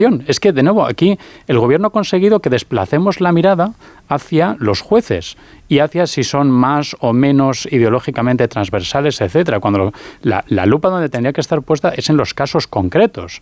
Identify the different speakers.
Speaker 1: Es que, de nuevo, aquí el Gobierno ha conseguido que desplacemos la mirada hacia los jueces y hacia si son más o menos ideológicamente transversales, etcétera, cuando la lupa donde tendría que estar puesta es en los casos concretos.